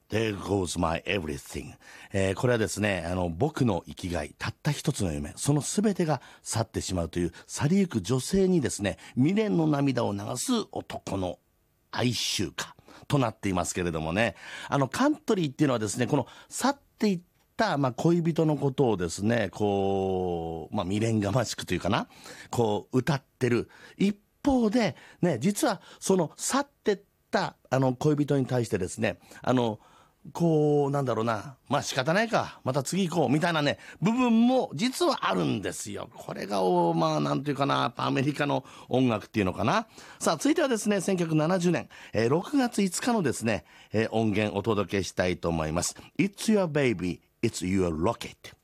There goes my everything、これはですね、僕の生きがい、たった一つの夢、その全てが去ってしまうという去りゆく女性にですね、未練の涙を流す男の哀愁歌となっていますけれどもね、カントリーっていうのはですね、この去っていった恋人のことをですね、こう、未練がましくというかな、こう歌ってる一方でね、実はその去ってった恋人に対してですね、こうなんだろうな、仕方ないか、また次行こうみたいなね部分も実はあるんですよ。これがなんていうかな、アメリカの音楽っていうのかな。さあ続いてはですね、1970年、6月5日のですね、音源お届けしたいと思います。 It's your baby, it's your rocket。